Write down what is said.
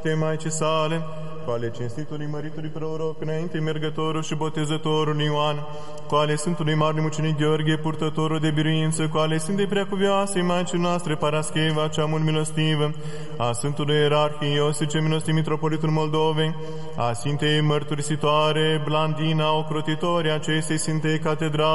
Maicii sale, cu ale cinstitului măritului proroc, înainte mergătorul și botezătorul Ioan, cu ale Sfântului Marele Mucenic Gheorghe, purtătorul de biruință, cu ale Sfintei Preacuvioasei Maicii noastre, Parascheva, cea mult milostivă, a Sfântului Ierarhie Iosif, cel milostiv Mitropolitul Moldovei, a Sfintei Mărturisitoare Blandina, ocrotitorii acestei Sfintei Catedrale,